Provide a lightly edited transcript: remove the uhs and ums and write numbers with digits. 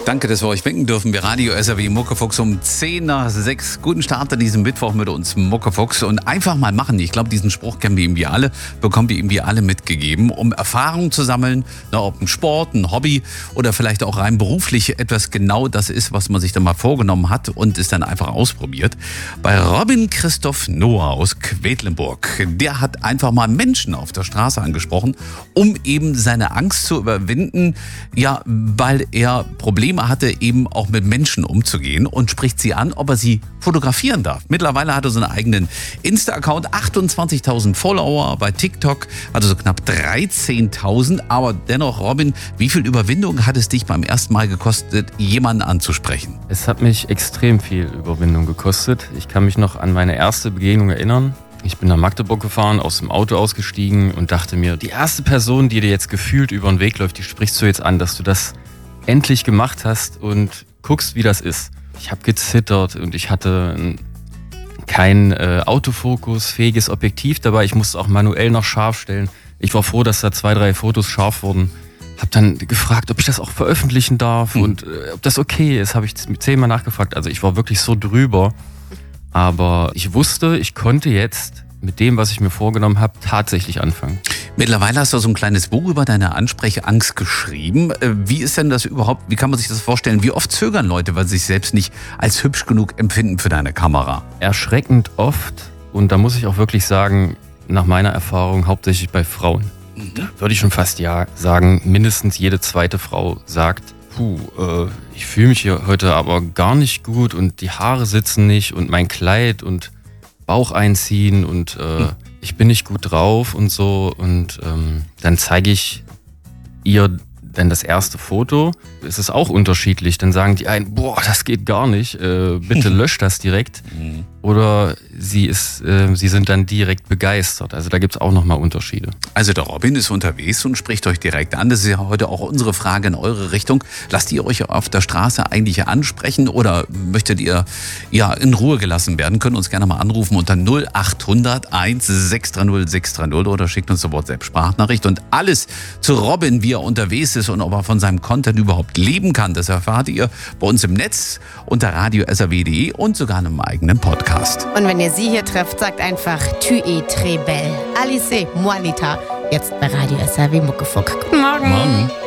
Danke, dass wir euch wecken dürfen. Wir Radio SAW Muckefuchs um 10 nach 6. Guten Start an diesem Mittwoch mit uns Muckefuchs. Und einfach mal machen. Ich glaube, diesen Spruch kennen wir irgendwie alle, bekommen wir irgendwie alle mitgegeben, um Erfahrung zu sammeln, ob ein Sport, ein Hobby oder vielleicht auch rein beruflich etwas genau das ist, was man sich dann mal vorgenommen hat und es dann einfach ausprobiert. Bei Robin Christoph Noah aus Quedlinburg, der hat einfach mal Menschen auf der Straße angesprochen, um eben seine Angst zu überwinden, ja, weil er Probleme hatte, eben auch mit Menschen umzugehen und spricht sie an, ob er sie fotografieren darf. Mittlerweile hat er so einen eigenen Insta-Account, 28.000 Follower, bei TikTok hat er so knapp 13.000, aber dennoch, Robin, wie viel Überwindung hat es dich beim ersten Mal gekostet, jemanden anzusprechen? Es hat mich extrem viel Überwindung gekostet. Ich kann mich noch an meine erste Begegnung erinnern. Ich bin nach Magdeburg gefahren, aus dem Auto ausgestiegen und dachte mir, die erste Person, die dir jetzt gefühlt über den Weg läuft, die sprichst du jetzt an, dass du das endlich gemacht hast und guckst, wie das ist. Ich habe gezittert und ich hatte kein autofokusfähiges Objektiv dabei. Ich musste auch manuell noch scharf stellen. Ich war froh, dass da 2, 3 Fotos scharf wurden. Habe dann gefragt, ob ich das auch veröffentlichen darf und ob das okay ist. Habe ich 10-mal nachgefragt. Also ich war wirklich so drüber. Aber ich wusste, ich konnte jetzt mit dem, was ich mir vorgenommen habe, tatsächlich anfangen. Mittlerweile hast du so ein kleines Buch über deine Ansprechangst geschrieben. Wie ist denn das überhaupt, wie kann man sich das vorstellen? Wie oft zögern Leute, weil sie sich selbst nicht als hübsch genug empfinden für deine Kamera? Erschreckend oft, und da muss ich auch wirklich sagen, nach meiner Erfahrung hauptsächlich bei Frauen. Da würde ich schon fast sagen, mindestens jede zweite Frau sagt, ich fühle mich hier heute aber gar nicht gut und die Haare sitzen nicht und mein Kleid und Bauch einziehen und ich bin nicht gut drauf und so. Und dann zeige ich ihr dann das erste Foto. Es ist auch unterschiedlich. Dann sagen die einen, das geht gar nicht, bitte lösch das direkt. Oder sie sind dann direkt begeistert. Also da gibt es auch nochmal Unterschiede. Also der Robin ist unterwegs und spricht euch direkt an. Das ist ja heute auch unsere Frage in eure Richtung. Lasst ihr euch auf der Straße eigentlich ansprechen oder möchtet ihr in Ruhe gelassen werden? Könnt uns gerne mal anrufen unter 0800 1630 630 oder schickt uns eine WhatsApp-Sprachnachricht. Und alles zu Robin, wie er unterwegs ist und ob er von seinem Content überhaupt leben kann, das erfahrt ihr bei uns im Netz unter radio-saw.de und sogar in einem eigenen Podcast. Und wenn ihr sie hier trefft, sagt einfach Tu es très belle. Alice Moalita. Jetzt bei Radio SAW Muckefuck. Guten Morgen.